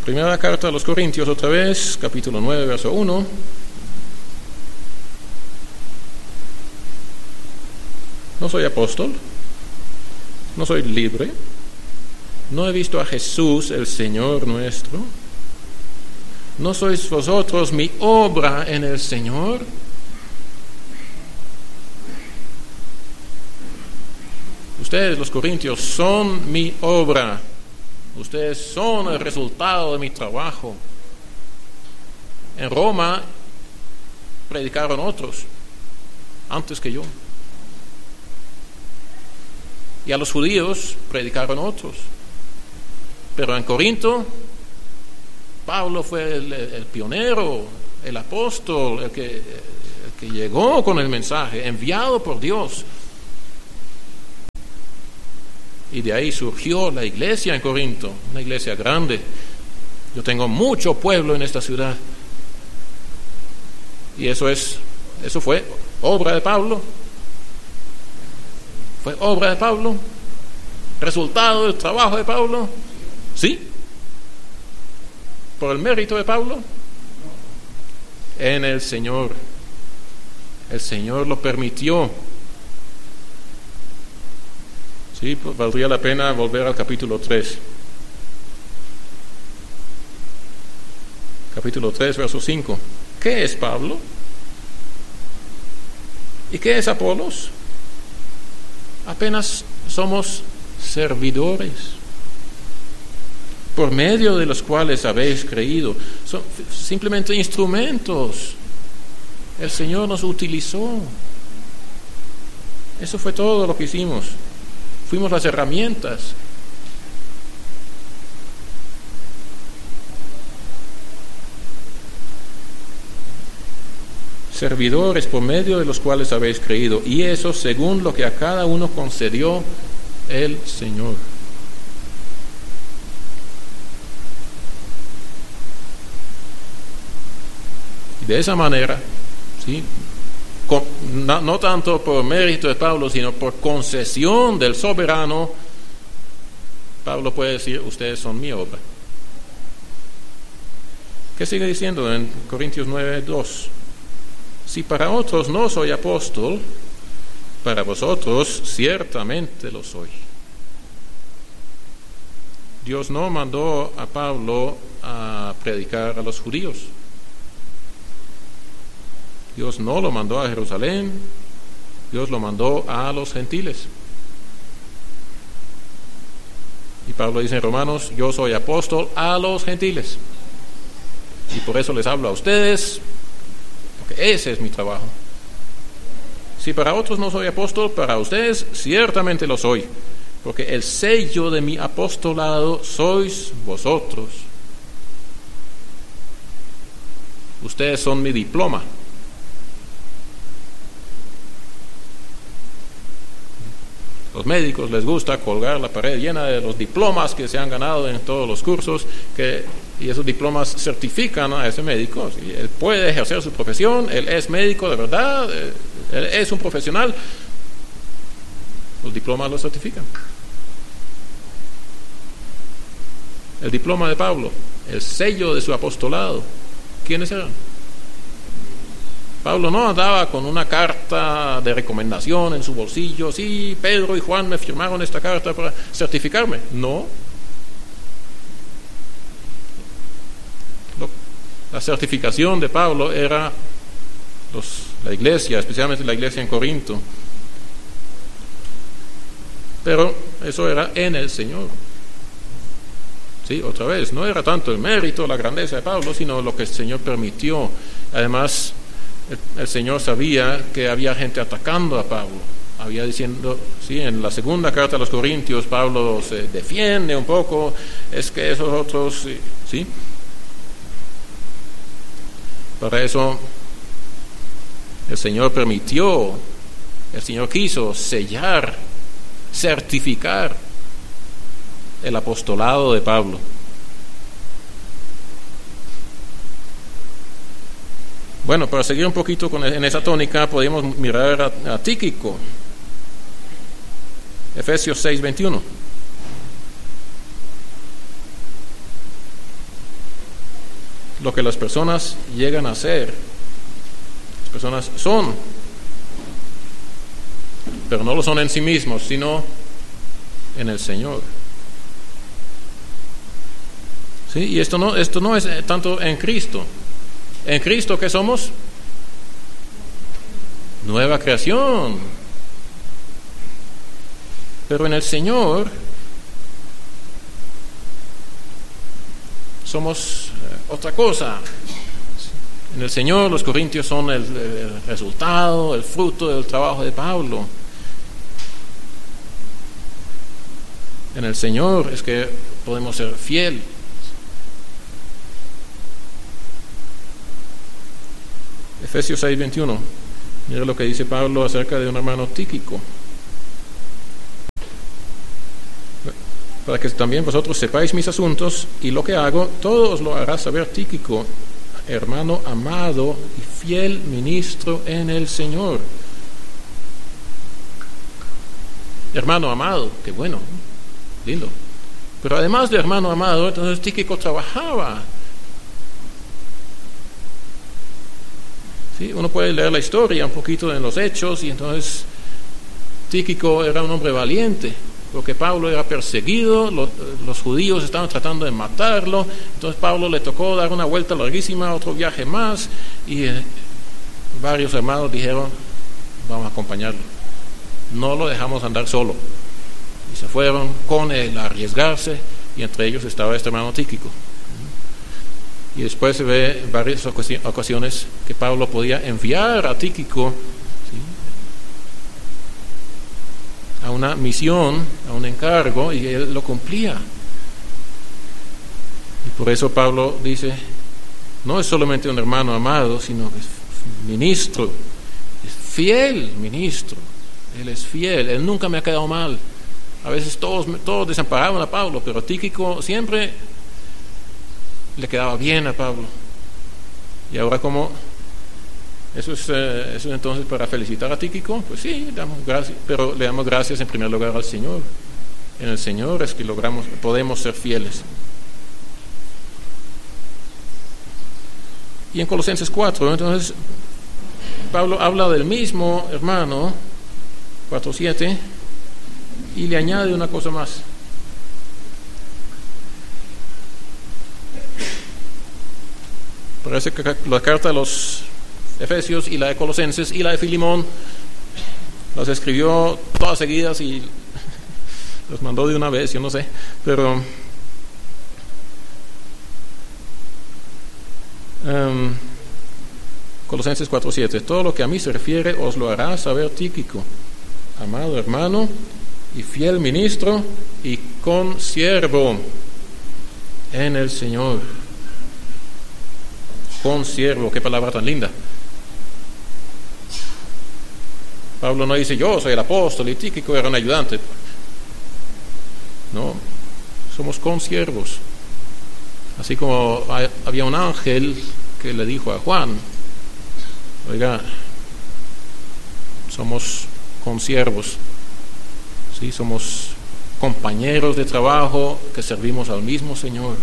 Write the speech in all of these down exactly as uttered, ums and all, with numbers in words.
Primera carta a los Corintios, otra vez, capítulo nueve, verso uno. No soy apóstol, no soy libre, no he visto a Jesús, el Señor nuestro. ¿No sois vosotros mi obra en el Señor? Ustedes, los corintios, son mi obra. Ustedes son el resultado de mi trabajo. En Roma predicaron otros antes que yo. Y a los judíos predicaron otros. Pero en Corinto, Pablo fue el, el pionero, el apóstol, el que, el que llegó con el mensaje, enviado por Dios. Y de ahí surgió la iglesia en Corinto, una iglesia grande. Yo tengo mucho pueblo en esta ciudad. Y eso es, eso fue obra de Pablo. Fue obra de Pablo. Resultado del trabajo de Pablo. ¿Sí? ¿Por el mérito de Pablo? En el Señor. El Señor lo permitió. Sí, pues valdría la pena volver al capítulo tres. Capítulo tres, verso cinco. ¿Qué es Pablo? ¿Y qué es Apolos? Apenas somos servidores, por medio de los cuales habéis creído. Son simplemente instrumentos. El Señor nos utilizó. Eso fue todo lo que hicimos. Fuimos las herramientas. Servidores por medio de los cuales habéis creído, y eso según lo que a cada uno concedió el Señor. De esa manera, ¿sí? Con, no, no tanto por mérito de Pablo, sino por concesión del soberano, Pablo puede decir: ustedes son mi obra. ¿Qué sigue diciendo en Corintios nueve, dos? Si para otros no soy apóstol, para vosotros ciertamente lo soy. Dios no mandó a Pablo a predicar a los judíos. Dios no lo mandó a Jerusalén, Dios lo mandó a los gentiles. Y Pablo dice en Romanos: yo soy apóstol a los gentiles. Y por eso les hablo a ustedes, porque ese es mi trabajo. Si para otros no soy apóstol, para ustedes ciertamente lo soy, porque el sello de mi apostolado sois vosotros. Ustedes son mi diploma. Los médicos les gusta colgar la pared llena de los diplomas que se han ganado en todos los cursos, que, y esos diplomas certifican a ese médico. ¿Sí? Él puede ejercer su profesión, él es médico de verdad, él es un profesional. Los diplomas lo certifican. El diploma de Pablo, el sello de su apostolado, ¿quiénes eran? Pablo no andaba con una carta de recomendación en su bolsillo. Sí, Pedro y Juan me firmaron esta carta para certificarme. No. La certificación de Pablo era los, la iglesia, especialmente la iglesia en Corinto. Pero eso era en el Señor. Sí, otra vez, no era tanto el mérito, la grandeza de Pablo, sino lo que el Señor permitió. Además, El, el Señor sabía que había gente atacando a Pablo. Había diciendo, sí, en la segunda carta a los Corintios, Pablo se defiende un poco, es que esos otros, sí. Para eso el Señor permitió, el Señor quiso sellar, certificar el apostolado de Pablo. Bueno, para seguir un poquito con, en esa tónica, podemos mirar a, a Tíquico. Efesios seis, veintiuno. lo que las personas llegan a ser. Las personas son, pero no lo son en sí mismos, sino en el Señor. ¿Sí? Y esto no, esto no es tanto en Cristo. En Cristo, ¿qué somos? Nueva creación. Pero en el Señor somos otra cosa. En el Señor los corintios son el, el resultado, el fruto del trabajo de Pablo. En el Señor es que podemos ser fieles. Efesios seis veintiuno. Mira lo que dice Pablo acerca de un hermano Tíquico. Para que también vosotros sepáis mis asuntos y lo que hago, todo os lo hará saber Tíquico, hermano amado y fiel ministro en el Señor. Hermano amado, qué bueno, lindo. Pero además de hermano amado, entonces Tíquico trabajaba. ¿Sí? Uno puede leer la historia un poquito en los Hechos, y entonces Tíquico era un hombre valiente, porque Pablo era perseguido, los, los judíos estaban tratando de matarlo, entonces Pablo le tocó dar una vuelta larguísima, otro viaje más, y eh, varios hermanos dijeron, vamos a acompañarlo, no lo dejamos andar solo, y se fueron con él a arriesgarse, y entre ellos estaba este hermano Tíquico. Y después se ve en varias ocasiones que Pablo podía enviar a Tíquico, ¿sí?, a una misión, a un encargo, y él lo cumplía. Y por eso Pablo dice, no es solamente un hermano amado, sino que es ministro, es fiel ministro. Él es fiel, él nunca me ha quedado mal. A veces todos, todos desamparaban a Pablo, pero Tíquico siempre le quedaba bien a Pablo. Y ahora, como eso es, eh, eso es entonces para felicitar a Tíquico, pues sí, damos gracias, pero le damos gracias en primer lugar al Señor. En el Señor es que logramos, podemos ser fieles. Y en Colosenses cuatro, entonces Pablo habla del mismo hermano, cuatro siete, y le añade una cosa más. Parece que la carta de los Efesios y la de Colosenses y la de Filimón las escribió todas seguidas y las mandó de una vez, yo no sé, pero um, Colosenses cuatro siete, todo lo que a mí se refiere os lo hará saber Tíquico, amado hermano y fiel ministro y consiervo en el Señor. Consiervo, qué palabra tan linda. Pablo no dice yo soy el apóstol y Tíquico era un ayudante. No, somos consiervos. Así como hay, había un ángel que le dijo a Juan, oiga, somos consiervos, ¿sí? Somos compañeros de trabajo que servimos al mismo Señor.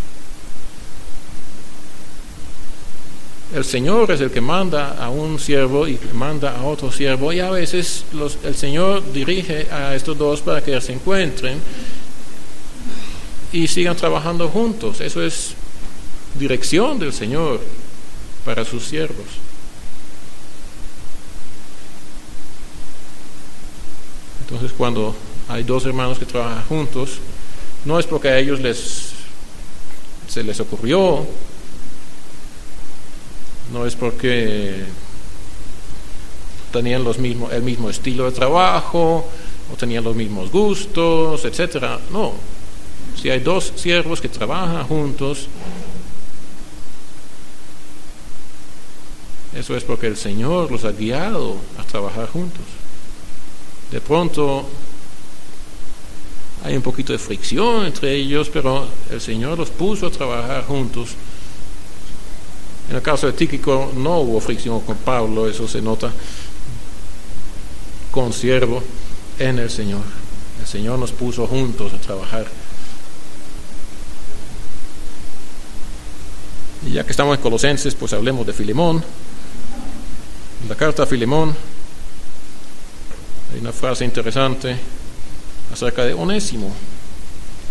El Señor es el que manda a un siervo y manda a otro siervo, y a veces los, el Señor dirige a estos dos para que se encuentren y sigan trabajando juntos. Eso es dirección del Señor para sus siervos. Entonces, cuando hay dos hermanos que trabajan juntos, no es porque a ellos les se les ocurrió, no es porque tenían los mismos, el mismo estilo de trabajo o tenían los mismos gustos, etcétera. No, si hay dos siervos que trabajan juntos, eso es porque el Señor los ha guiado a trabajar juntos. De pronto hay un poquito de fricción entre ellos, pero el Señor los puso a trabajar juntos. En el caso de Tíquico no hubo fricción con Pablo, eso se nota. Consiervo en el Señor. El Señor nos puso juntos a trabajar. Y ya que estamos en Colosenses, pues hablemos de Filemón. En la carta a Filemón hay una frase interesante acerca de Onésimo.